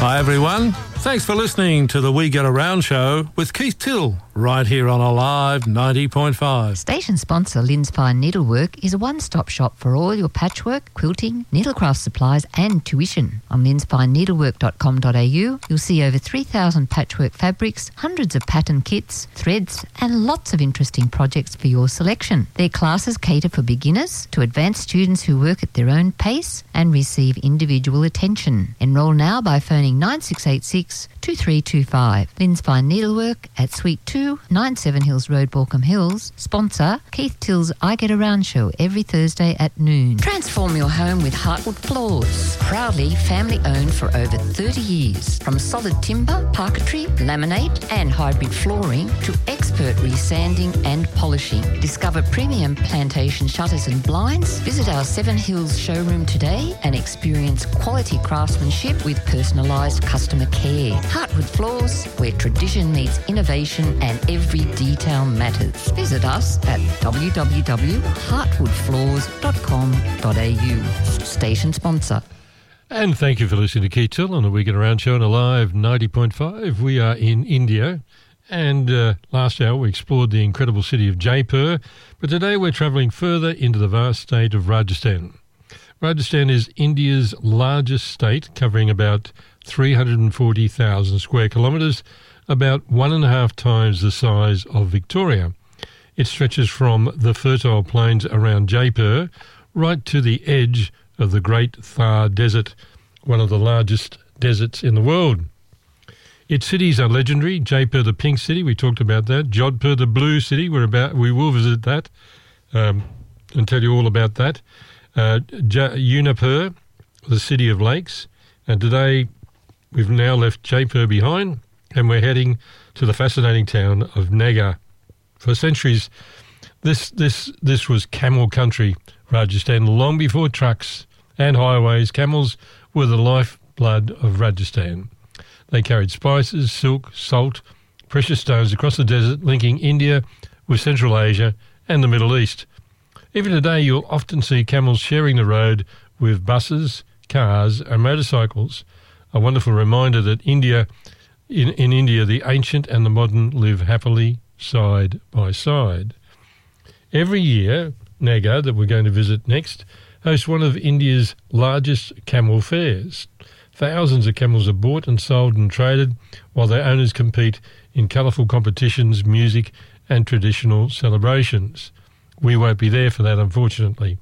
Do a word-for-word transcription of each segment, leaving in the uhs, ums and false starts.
Hi everyone, thanks for listening to the We Get Around show with Keith Till, right here on Alive ninety point five. Station sponsor Lynn's Fine Needlework is a one-stop shop for all your patchwork, quilting, needlecraft supplies and tuition. On lyns fine needlework dot com dot a u, you'll see over three thousand patchwork fabrics, hundreds of pattern kits, threads and lots of interesting projects for your selection. Their classes cater for beginners to advanced students who work at their own pace and receive individual attention. Enrol now by phoning nine six eight six, two three two five. Lynn's Fine Needlework at Suite two, ninety-seven Hills Road, Balcombe Hills. Sponsor Keith Till's I Get Around show every Thursday at noon. Transform your home with Heartwood Floors. Proudly family owned for over thirty years. From solid timber, parquetry, laminate and hybrid flooring to expert resanding and polishing. Discover premium plantation shutters and blinds. Visit our Seven Hills showroom today and experience quality craftsmanship with personalised customer care. Heartwood Floors, where tradition meets innovation and every detail matters. Visit us at w w w dot heartwood floors dot com dot a u. Station sponsor. And thank you for listening to Keith Till on the We Get Around show on Alive ninety point five. We are in India, and uh, last hour we explored the incredible city of Jaipur, but today we're travelling further into the vast state of Rajasthan. Rajasthan is India's largest state, covering about three hundred forty thousand square kilometres, about one and a half times the size of Victoria. It stretches from the fertile plains around Jaipur right to the edge of the Great Thar Desert, one of the largest deserts in the world. Its cities are legendary. Jaipur, the pink city, we talked about that. Jodhpur, the blue city, we're about, we will visit that um, and tell you all about that. Uh, J- Unipur, the city of lakes, and today we've now left Jaipur behind and we're heading to the fascinating town of Nagar. For centuries, this this this was camel country, Rajasthan. Long before trucks and highways, camels were the lifeblood of Rajasthan. They carried spices, silk, salt, precious stones across the desert, linking India with Central Asia and the Middle East. Even today, you'll often see camels sharing the road with buses, cars and motorcycles. A wonderful reminder that India, in, in India, the ancient and the modern live happily side by side. Every year, Nagar, that we're going to visit next, hosts one of India's largest camel fairs. Thousands of camels are bought and sold and traded, while their owners compete in colourful competitions, music and traditional celebrations. We won't be there for that, unfortunately.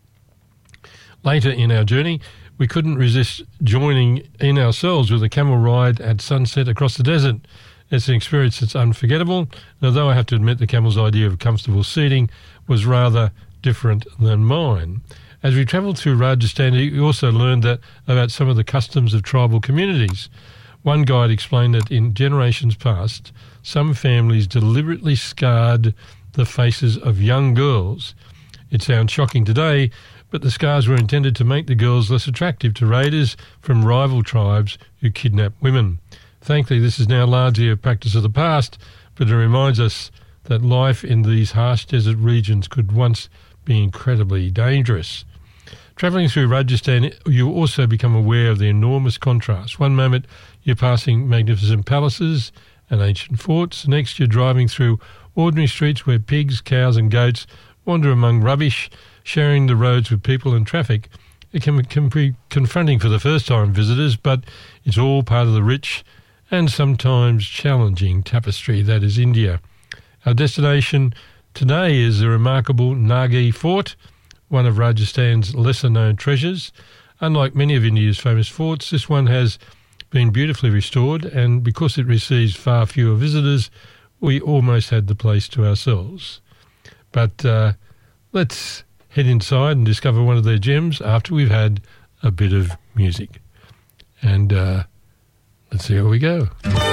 Later in our journey, we couldn't resist joining in ourselves with a camel ride at sunset across the desert. It's an experience that's unforgettable, and although I have to admit the camel's idea of comfortable seating was rather different than mine. As we travelled through Rajasthan, we also learned that about some of the customs of tribal communities. One guide explained that in generations past, some families deliberately scarred the faces of young girls. It sounds shocking today, but the scars were intended to make the girls less attractive to raiders from rival tribes who kidnap women. Thankfully, this is now largely a practice of the past, but it reminds us that life in these harsh desert regions could once be incredibly dangerous. Travelling through Rajasthan, you also become aware of the enormous contrast. One moment you're passing magnificent palaces and ancient forts. Next you're driving through ordinary streets where pigs, cows and goats wander among rubbish, sharing the roads with people and traffic. It can, can be confronting for the first-time visitors, but it's all part of the rich and sometimes challenging tapestry that is India. Our destination today is the remarkable Nagi Fort, one of Rajasthan's lesser-known treasures. Unlike many of India's famous forts, this one has been beautifully restored, and because it receives far fewer visitors, we almost had the place to ourselves. But uh, let's head inside and discover one of their gems after we've had a bit of music. And uh, let's see how we go.